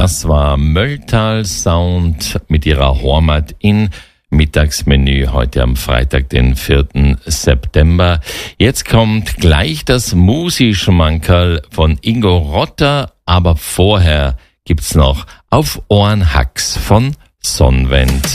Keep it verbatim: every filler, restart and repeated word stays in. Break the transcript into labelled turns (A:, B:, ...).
A: Das war Mölltal Sound mit ihrer Hormat in Mittagsmenü heute am Freitag, den vierten September. Jetzt kommt gleich das Musi-Schmankerl von Ingo Rotter, aber vorher gibt's noch Auf Ohren Hacks von Sonnenwend.